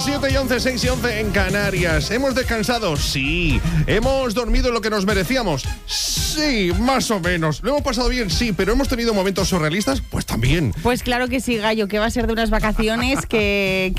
las 7:11, 6:11 en Canarias. ¿Hemos descansado? Sí. ¿Hemos dormido lo que nos merecíamos? Sí, más o menos. ¿Lo hemos pasado bien? Sí, pero ¿hemos tenido momentos surrealistas? Pues también. Pues claro que sí, Gallo, que va a ser de unas vacaciones que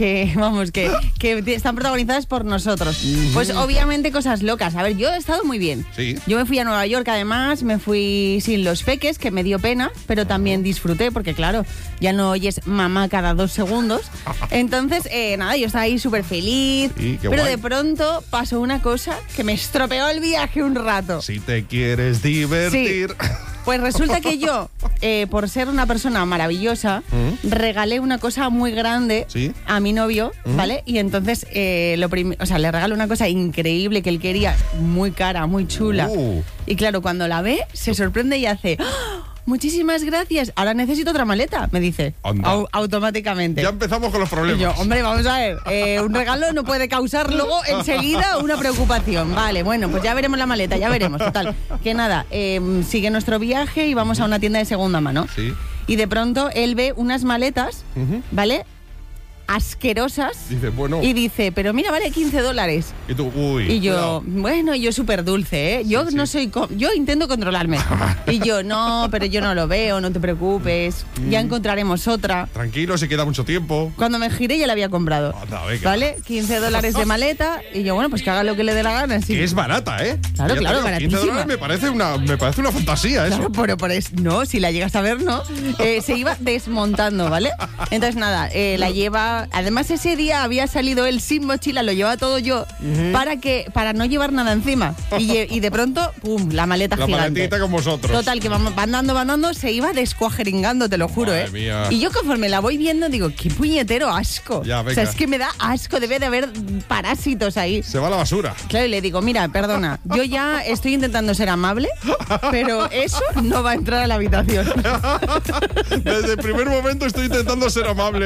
están protagonizadas por nosotros. Pues obviamente cosas locas. A ver, yo he estado muy bien. Sí. Yo me fui a Nueva York, además, me fui sin los peques, que me dio pena, pero también disfruté, porque claro, ya no oyes mamá cada 2 segundos. Entonces, nada, yo estaba ahí súper feliz, Sí, qué pero guay. de pronto pasó una cosa que me estropeó el viaje un rato. Si te quieres divertir. Pues resulta que yo, por ser una persona maravillosa, regalé una cosa muy grande Sí. a mi novio, ¿vale? Y entonces le regalé una cosa increíble que él quería, muy cara, muy chula. Y claro, cuando la ve, se sorprende y hace... ¡Ah! Muchísimas gracias. Ahora necesito otra maleta, me dice. Anda. Automáticamente. Ya empezamos con los problemas. Y yo, hombre, vamos a ver, un regalo no puede causar luego enseguida una preocupación. Vale, bueno, pues ya veremos la maleta, ya veremos. Total, que nada, sigue nuestro viaje y vamos a una tienda de segunda mano. Sí. Y de pronto él ve unas maletas, ¿vale? Asquerosas. Dice, bueno. Y dice, pero mira, vale $15. Y tú, uy. Y yo, cuidado. bueno, yo súper dulce, ¿eh? Yo Sí, no sí. soy... yo intento controlarme. Y yo, no, pero yo no lo veo, no te preocupes. Ya encontraremos otra. Tranquilo, se queda mucho tiempo. Cuando me giré ya la había comprado. Anda, venga. ¿Vale? $15 de maleta. Y yo, bueno, pues que haga lo que le dé la gana. Sí. Que es barata, ¿eh? Claro, Ya te claro, digo, baratísima. $15 me parece una fantasía eso. Claro, pero no, si la llegas a ver, no. Se iba desmontando, ¿vale? Entonces, nada, la lleva... Además, ese día había salido él sin mochila, lo llevaba todo yo, para no llevar nada encima. Y de pronto, ¡pum!, la maleta La gigante. maletita con vosotros. Total, que van dando, se iba descuajeringando, te lo juro, Madre mía. Y yo conforme la voy viendo, digo, qué puñetero asco. Ya, o sea, venga. es que me da asco, debe de haber parásitos ahí. Se va a la basura. Claro, y le digo, mira, perdona, yo ya estoy intentando ser amable, pero eso no va a entrar a la habitación. Desde el primer momento estoy intentando ser amable.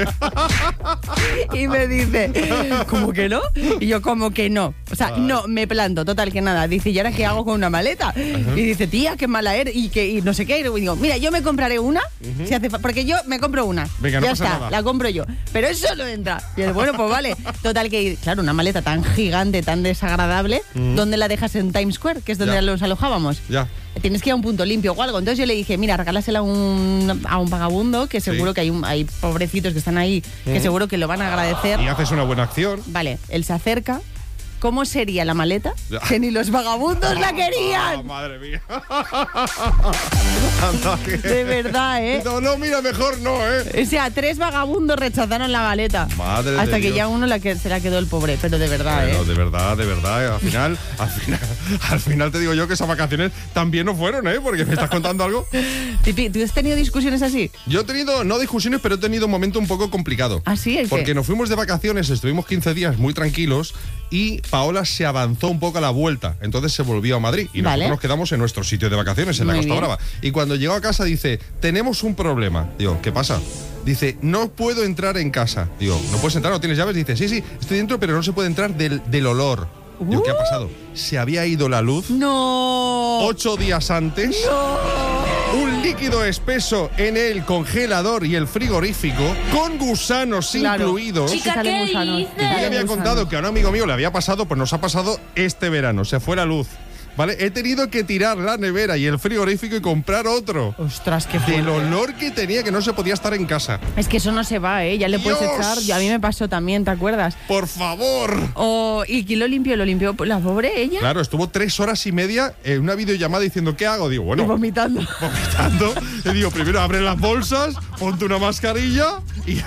Y me dice, ¿cómo que no? Y yo, ¿cómo que no? O sea, no, me planto, total, que nada. Dice, ¿y ahora qué hago con una maleta? Y dice, tía, qué mala eres, y no sé qué. Y digo, mira, yo me compraré una, si hace porque yo me compro una. Venga, no ya pasa está, nada. la compro yo. Pero eso no entra. Y él, bueno, pues vale. Total, que, claro, una maleta tan gigante, tan desagradable, ¿dónde la dejas? En Times Square, que es donde Ya. los alojábamos. Ya. Tienes que ir a un punto limpio o algo. Entonces yo le dije, mira, regálasela a un vagabundo, que seguro que hay pobrecitos que están ahí, que seguro que lo van a agradecer. Y haces una buena acción. Vale, él se acerca. ¿Cómo sería la maleta? Ya. Que ni los vagabundos la Ah, querían. madre mía. Anda, que- De verdad, ¿eh? No, mira, mejor no, ¿eh? O sea, 3 vagabundos rechazaron la maleta. Madre de Hasta que Dios. ya uno se la quedó el pobre, pero de verdad, Bueno, ¿eh? de verdad, al final te digo yo que esas vacaciones también no fueron, ¿eh? Porque me estás contando algo. Tipi, ¿tú has tenido discusiones así? Yo he tenido, no discusiones, pero he tenido un momento un poco complicado. ¿Ah, sí? ¿El qué? Porque nos fuimos de vacaciones, estuvimos 15 días muy tranquilos y Paola se avanzó un poco a la vuelta. Entonces se volvió a Madrid y nosotros Vale. nos quedamos en nuestro sitio de vacaciones, en la Muy Costa bien. Brava. Y cuando llegó a casa dice, tenemos un problema. Digo, ¿qué pasa? Dice, no puedo entrar en casa. Digo, ¿no puedes entrar? ¿No tienes llaves? Dice, sí, estoy dentro, pero no se puede entrar del olor. Digo, ¿qué ha pasado? Se había ido la luz ¡No! 8 días antes. Un líquido espeso en el congelador y el frigorífico, con gusanos Claro. incluidos. Sí, salen gusanos. Yo le había contado que a un amigo mío le había pasado, pues nos ha pasado este verano, se fue la luz. ¿Vale? He tenido que tirar la nevera y el frigorífico y comprar otro. Ostras, qué Del fuerte. olor que tenía, que no se podía estar en casa. Es que eso no se va, ¿eh? Ya le puedes Dios. echar. A mí me pasó también, ¿te acuerdas? ¡Por favor! ¿Y quién lo limpió? Pues la pobre ella. Claro, estuvo 3 horas y media en una videollamada diciendo, ¿qué hago? Digo, Y bueno, vomitando. vomitando. Le digo, primero abre las bolsas, ponte una mascarilla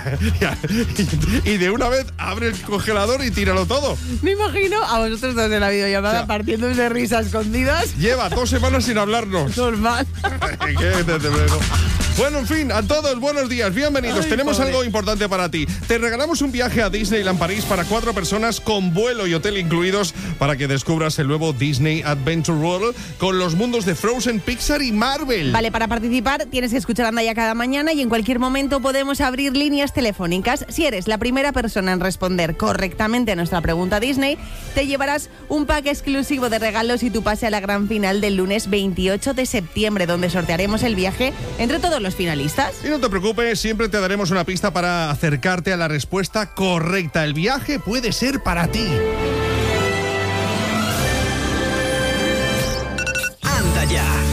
y de una vez abre el congelador y tíralo todo. Me imagino a vosotros dos en la videollamada O sea, partiendo de risas escondidas. Lleva 2 semanas sin hablarnos. Normal. Qué desvelo. Bueno, en fin, a todos, buenos días, bienvenidos. Ay, Tenemos pobre. algo importante para ti. Te regalamos un viaje a Disneyland París para 4 personas con vuelo y hotel incluidos para que descubras el nuevo Disney Adventure World con los mundos de Frozen, Pixar y Marvel. Vale, para participar tienes que escuchar Andaya cada mañana y en cualquier momento podemos abrir líneas telefónicas. Si eres la primera persona en responder correctamente a nuestra pregunta Disney, te llevarás un pack exclusivo de regalos y tu pase a la gran final del lunes 28 de septiembre, donde sortearemos el viaje entre todos los los finalistas. Y no te preocupes, siempre te daremos una pista para acercarte a la respuesta correcta. El viaje puede ser para ti.